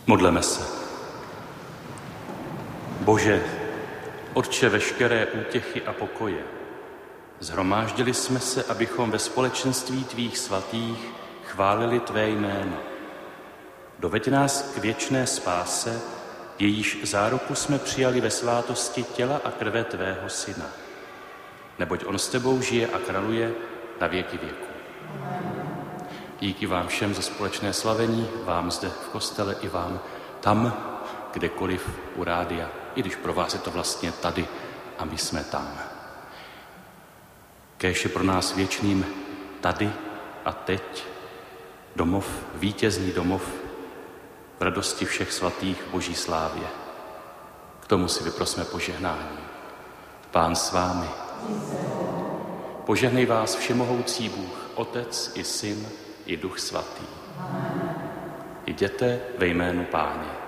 Modleme se. Bože, Otče veškeré útěchy a pokoje, shromáždili jsme se, abychom ve společenství tvých svatých chválili tvé jméno. Doveď nás k věčné spáse, jejíž záruku jsme přijali ve svátosti těla a krve tvého Syna. Neboť on s tebou žije a králuje na věky věků. Díky vám všem za společné slavení, vám zde v kostele i vám tam, kdekoliv u rádia, i když pro vás je to vlastně tady a my jsme tam. Kéž je pro nás věčným tady a teď domov, vítězný domov v radosti všech svatých v boží slávě. K tomu si vyprosme požehnání. Pán s vámi. Požehnej vás všemohoucí Bůh, Otec i Syn i Duch Svatý. Jděte ve jménu Páně.